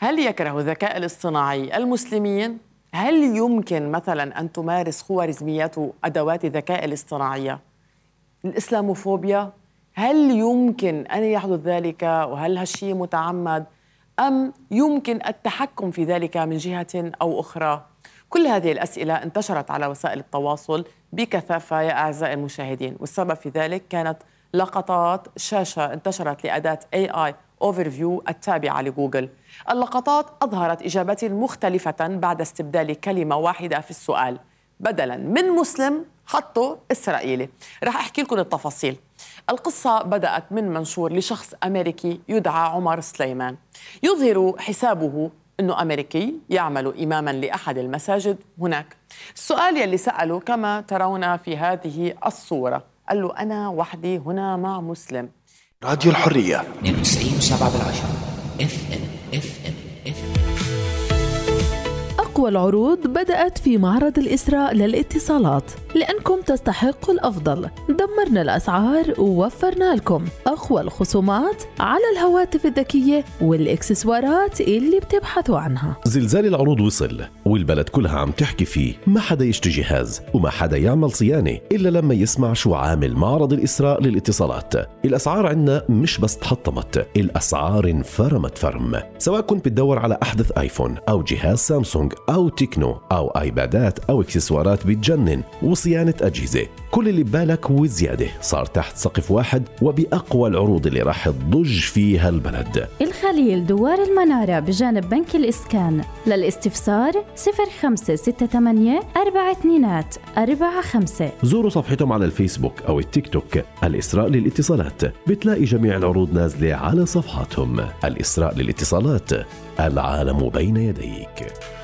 هل يكره الذكاء الاصطناعي المسلمين؟ هل يمكن مثلا أن تمارس خوارزميات أدوات الذكاء الاصطناعية الإسلاموفوبيا؟ هل يمكن أن يحدث ذلك وهل هالشيء متعمد أم يمكن التحكم في ذلك من جهة أو أخرى؟ كل هذه الأسئلة انتشرت على وسائل التواصل بكثافة يا أعزائي المشاهدين، والسبب في ذلك كانت لقطات شاشة انتشرت لأداة AI Overview التابعة لجوجل. اللقطات أظهرت إجابات مختلفة بعد استبدال كلمة واحدة في السؤال، بدلاً من مسلم حطوا إسرائيلي. رح أحكي لكم التفاصيل. القصة بدأت من منشور لشخص أمريكي يدعى عمر سليمان، يظهر حسابه أنه أمريكي يعمل إماماً لأحد المساجد هناك. السؤال يلي سأله كما ترون في هذه الصورة، قال له أنا وحدي هنا مع مسلم. راديو الحرية 92.7 FM. أقوى العروض بدأت في معرض الإسراء للاتصالات، لأنكم تستحقوا الأفضل. دمرنا الأسعار ووفرنا لكم أقوى الخصومات على الهواتف الذكية والإكسسوارات اللي بتبحثوا عنها. زلزال العروض وصل والبلد كلها عم تحكي فيه، ما حدا يشتري جهاز وما حدا يعمل صيانة إلا لما يسمع شو عامل معرض الإسراء للاتصالات. الأسعار عنا مش بس تحطمت، الأسعار انفرمت فرم. سواء كنت بتدور على أحدث آيفون أو جهاز سامسونج أو تكنو أو آيبادات أو إكسسوارات بتجنن وصيانة أجهزة، كل اللي ببالك وزيادة صار تحت سقف واحد وبأقوى العروض اللي راح تضج فيها البلد. الخليل دوار المنارة بجانب بنك الإسكان. للاستفسار 0568 4245. زوروا صفحتهم على الفيسبوك أو التيك توك الإسراء للاتصالات، بتلاقي جميع العروض نازلة على صفحاتهم. الإسراء للاتصالات، العالم بين يديك.